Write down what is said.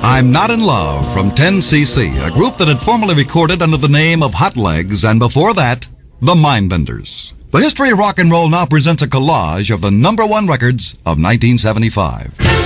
I'm Not in Love from 10cc, a group that had formerly recorded under the name of Hot Legs, and before that, the Mindbenders. The History of Rock and Roll now presents a collage of the #1 records of 1975.